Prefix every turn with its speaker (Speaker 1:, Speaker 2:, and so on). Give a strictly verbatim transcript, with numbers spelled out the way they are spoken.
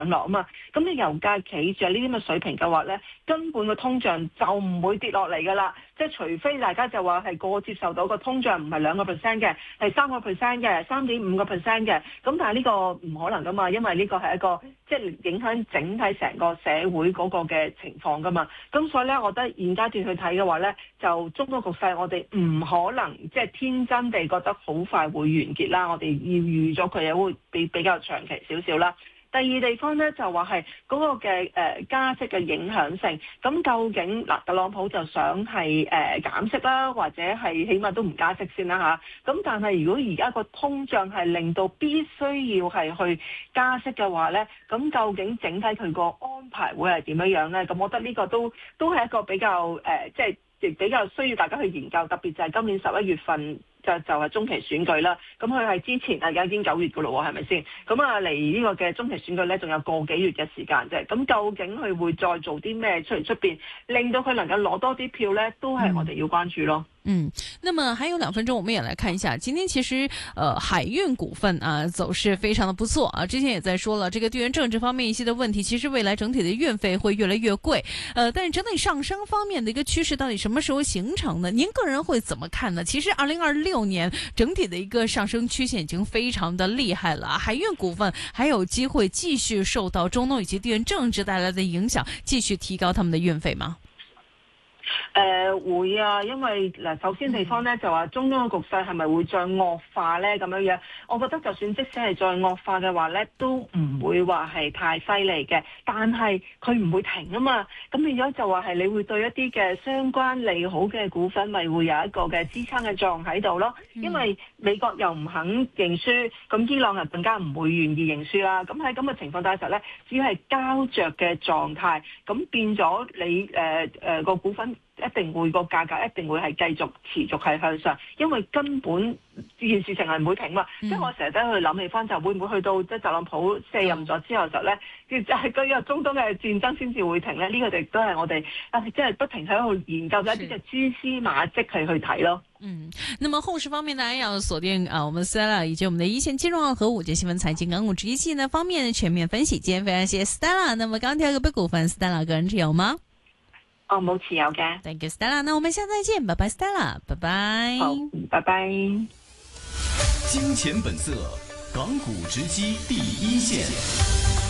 Speaker 1: 落啊嘛，咁你油價企住喺呢啲咁嘅水平嘅話咧，根本個通脹就唔會跌落嚟噶啦，即係除非大家就話係個個接受到個通脹唔係兩個 percent 嘅，係三個 percent 嘅，三點五個 percent 嘅，咁但係呢個唔可能噶嘛，因為呢個係一個即係影響整體成個社會嗰個嘅情況噶嘛，咁所以咧，我覺得現階段去睇嘅話咧，就中東局勢我哋唔可能即係天真地覺得好快會完結啦，我哋要預咗佢會比比較長期少少啦。第二地方咧就話係嗰個嘅誒、呃、加息嘅影響性，咁究竟嗱特朗普就想係誒、呃、減息啦，或者係起碼都唔加息先啦嚇。咁、啊、但係如果而家個通脹係令到必須要係去加息嘅話咧，咁究竟整體佢個安排會係點樣樣咧？咁我覺得呢個都都係一個比較誒、呃，即係亦比較需要大家去研究，特別就係今年十一月份。就就係中期選舉啦，咁佢係之前而家已經九月噶咯喎，係咪先？咁啊嚟呢個嘅中期選舉咧，仲有個幾月嘅時間啫。咁究竟佢會再做啲咩出嚟出邊，令到佢能夠攞多啲票咧，都係我哋要關注咯。
Speaker 2: 嗯，那麼還有兩分鐘，我們也來看一下，今天其實，呃，海運股份啊走勢非常的不錯啊。之前也在說了，這個地緣政治方面一些的問題，其實未來整體的運費會越來越貴，呃，但是整體上升方面的一個趨勢到底什麼時候形成呢？您個人會怎麼看呢？其實二零二六年整體的一個上升曲線已經非常的厲害了，海運股份還有機會繼續受到中東以及地緣政治帶來的影響，繼續提高他們的運費嗎？
Speaker 1: 誒、呃、會啊，因為嗱，首先地方咧就話中東嘅局勢係咪會再惡化咧咁樣樣？我覺得就算即使係再惡化嘅話咧，都唔會話係太犀利嘅。但係佢唔會停啊嘛，咁變咗就話係你會對一啲嘅相關利好嘅股份，咪會有一個嘅支撐嘅作用喺度咯。因為美國又唔肯認輸，咁伊朗又更加唔會願意認輸啦。咁喺咁嘅情況底下咧，只要係膠着嘅狀態，咁變咗你誒誒個股份。一定會個價格一定會係繼續持續係向上，因為根本呢件事情係唔會停嘛。即係、嗯、我成日都去諗起翻，就會唔會去到即係特朗普卸任咗之後就咧，就係嗰個中東嘅戰爭先至會停咧？呢、這個亦都係我哋啊，即係不停喺度研究緊一啲嘅蛛絲馬跡係去睇咯。
Speaker 2: 嗯，那麼後市方面呢，要鎖定啊，我們 Stella 以及我們的一線金融網和五節新聞財經港股直擊器呢方面全面分析。今天非常謝謝 Stella。那麼鋼鐵個股份 Stella 個人持有嗎？
Speaker 1: 哦，冇持有嘅。
Speaker 2: Thank you, Stella。那我們下次再見，拜拜，Stella，拜拜。
Speaker 1: 好，拜拜。
Speaker 3: 金錢本色，港股直擊第一線。